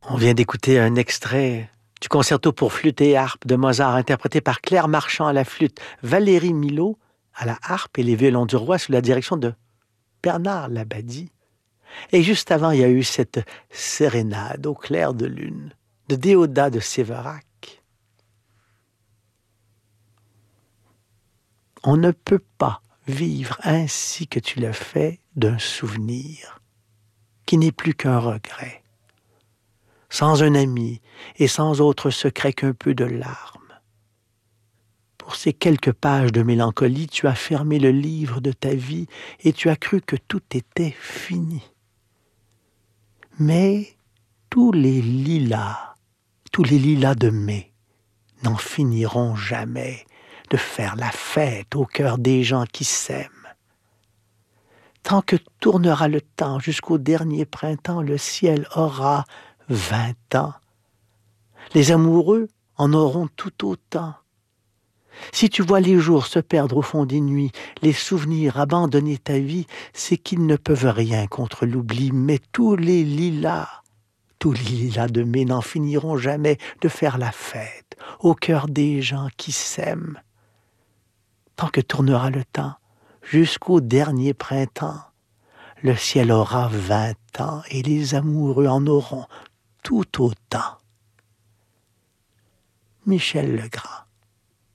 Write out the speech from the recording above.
On vient d'écouter un extrait du concerto pour flûte et harpe de Mozart, interprété par Claire Marchand à la flûte, Valérie Milhaud à la harpe et les violons du roi sous la direction de Bernard Labadie. Et juste avant, il y a eu cette sérénade au clair de lune de Déodat de Séverac. On ne peut pas vivre ainsi que tu le fais d'un souvenir qui n'est plus qu'un regret, sans un ami et sans autre secret qu'un peu de larmes. Pour ces quelques pages de mélancolie, tu as fermé le livre de ta vie et tu as cru que tout était fini. Mais tous les lilas de mai n'en finiront jamais de faire la fête au cœur des gens qui s'aiment. Tant que tournera le temps jusqu'au dernier printemps, le ciel aura 20 ans. Les amoureux en auront tout autant. Si tu vois les jours se perdre au fond des nuits, les souvenirs abandonner ta vie, c'est qu'ils ne peuvent rien contre l'oubli, mais tous les lilas de mai n'en finiront jamais de faire la fête au cœur des gens qui s'aiment. Tant que tournera le temps, jusqu'au dernier printemps, le ciel aura 20 ans et les amoureux en auront tout autant. Michel Legrand.